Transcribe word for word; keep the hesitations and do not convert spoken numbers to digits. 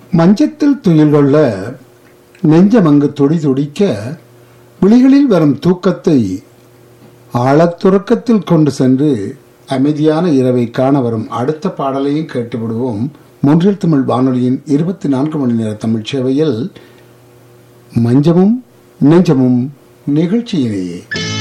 மஞ்சத்தில் துயில் கொள்ள நெஞ்சமங்கு துடி துடிக்க விழிகளில் வரும் தூக்கத்தை ஆழத்துறக்கத்தில் கொண்டு சென்று அமைதியான இரவை காண வரும் அடுத்த பாடலையும் கேட்டுவிடுவோம். மூன்றில் தமிழ் வானொலியின் இருபத்தி நான்கு மணி நேர தமிழ் சேவையில் மஞ்சமும் நெஞ்சமும் நிகழ்ச்சியிலேயே